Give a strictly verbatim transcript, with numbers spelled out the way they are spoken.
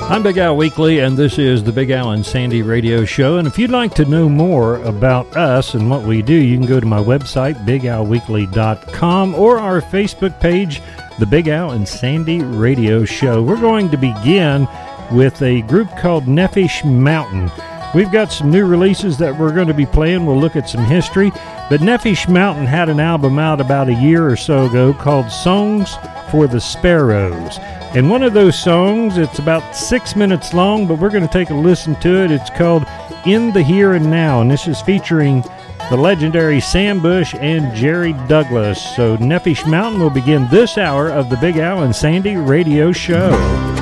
I'm Big Al Weekly, and this is the Big Al and Sandy Radio Show. And if you'd like to know more about us and what we do, you can go to my website, big al weekly dot com, or our Facebook page, the Big Al and Sandy Radio Show. We're going to begin with a group called Nefesh Mountain. We've got some new releases that we're going to be playing. We'll look at some history. But Nefesh Mountain had an album out about a year or so ago called Songs for the Sparrows. And one of those songs, it's about six minutes long, but we're going to take a listen to it. It's called In the Here and Now, and this is featuring the legendary Sam Bush and Jerry Douglas. So Nefesh Mountain will begin this hour of the Big Al and Sandy Radio Show.